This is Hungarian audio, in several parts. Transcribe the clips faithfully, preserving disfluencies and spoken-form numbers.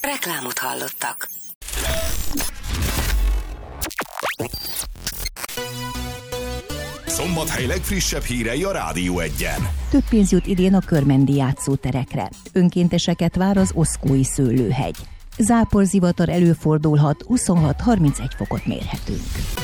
Reklámot hallottak. Szombathely legfrissebb hírei a Rádió Egyen. Több pénz jut idén a körmendi játszóterekre. Önkénteseket vár az Oszkói Szőlőhegy. Záporzivatar előfordulhat, huszonhat-harmincegy fokot mérhetünk.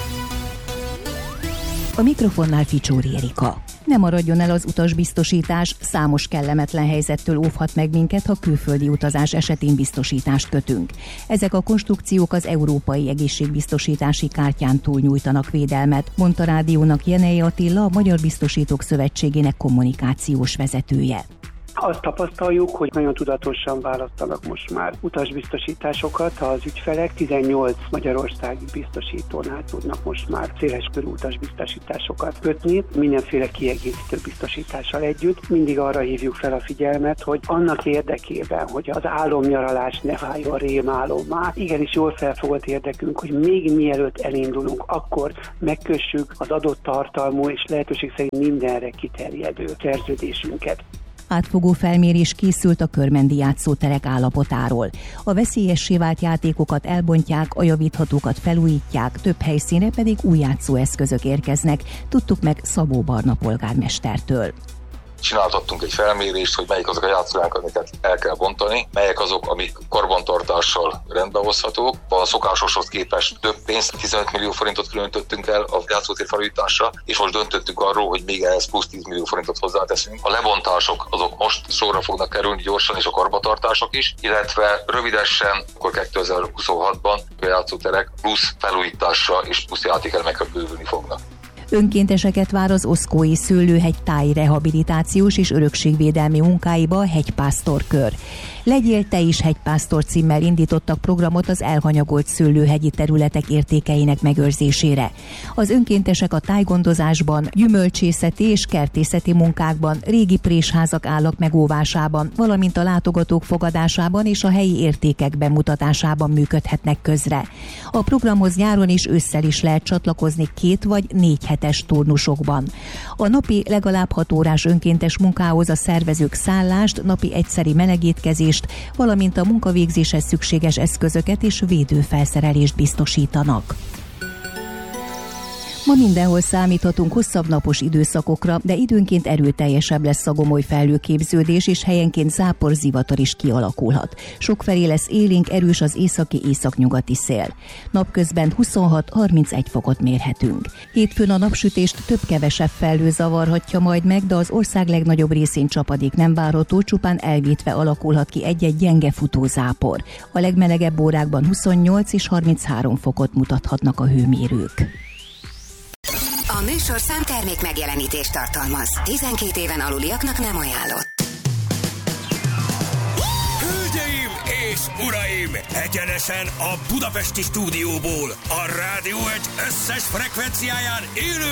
A mikrofonnál Ficsóri Erika. Ne maradjon el az utasbiztosítás, számos kellemetlen helyzettől óvhat meg minket, ha külföldi utazás esetén biztosítást kötünk. Ezek a konstrukciók az Európai Egészségbiztosítási Kártyán túl nyújtanak védelmet, mondta rádiónak Jenei Attila, a Magyar Biztosítók Szövetségének kommunikációs vezetője. Azt tapasztaljuk, hogy nagyon tudatosan választanak most már utasbiztosításokat. Az ügyfelek tizennyolc magyarországi biztosítónál tudnak most már széleskörű utasbiztosításokat kötni, mindenféle kiegészítő biztosítással együtt. Mindig arra hívjuk fel a figyelmet, hogy annak érdekében, hogy az álomnyaralás ne váljon rémálommá, igenis jól felfogott érdekünk, hogy még mielőtt elindulunk, akkor megkössük az adott tartalmú és lehetőség szerint mindenre kiterjedő szerződésünket. Átfogó felmérés készült a körmendi játszóterek állapotáról. A veszélyessé vált játékokat elbontják, a javíthatókat felújítják, több helyszínre pedig új játszóeszközök érkeznek, tudtuk meg Szabó Barna polgármestertől. Csináltattunk egy felmérést, hogy melyik azok a játszóhelyek, amiket el kell bontani, melyek azok, amik karbantartással rendbehozhatók. A szokásoshoz képest több pénzt, tizenöt millió forintot különítettünk el a játszótér felújításra, és most döntöttünk arról, hogy még ehhez plusz tíz millió forintot hozzáteszünk. A lebontások azok most sorra fognak kerülni gyorsan, és a karbantartások is, illetve rövidesen, akkor kétezer-huszonhatban a játszóterek plusz felújításra és plusz játékelemekre bővülni fognak. Önkénteseket vár az Oszkói Szőlőhegy táj rehabilitációs és örökségvédelmi munkáiba a Hegypásztor-kör. Legyél te is hegypásztor címmel indítottak programot az elhanyagolt szőlőhegyi területek értékeinek megőrzésére. Az önkéntesek a tájgondozásban, gyümölcsészeti és kertészeti munkákban, régi présházak állak megóvásában, valamint a látogatók fogadásában és a helyi értékek bemutatásában működhetnek közre. A programhoz nyáron és ősszel is lehet csatlakozni két vagy négy hetes turnusokban. A napi legalább hat órás önkéntes munkához a szervezők szállást, napi egyszeri melegétkezést, valamint a munkavégzéshez szükséges eszközöket és védőfelszerelést biztosítanak. Ma mindenhol számíthatunk hosszabb napos időszakokra, de időnként erőteljesebb lesz a gomoly felhőképződés, és helyenként záporzivatar is kialakulhat. Sokfelé lesz élénk, erős az északi északnyugati szél. Napközben huszonhat-harmincegy fokot mérhetünk. Hétfőn a napsütést több-kevesebb felhő zavarhatja majd meg, de az ország legnagyobb részén csapadék nem várható, csupán elvétve alakulhat ki egy-egy gyenge futózápor. A legmelegebb órákban huszonnyolc és harminchárom fokot mutathatnak a hőmérők. A műsorszám termék megjelenítést tartalmaz. tizenkét éven aluliaknak nem ajánlott. Hölgyeim és uraim! Egyenesen a budapesti stúdióból, a Rádió Egy összes frekvenciáján élő